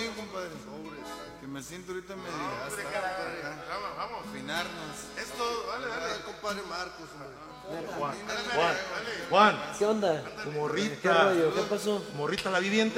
conmigo, compadre. Que me siento ahorita medio. Vamos. Afinarnos. Esto, dale. Compadre Marcos, Juan, ¿Qué onda? tu morrita. ¿Qué rollo? ¿Qué pasó? Tu morrita la vi bien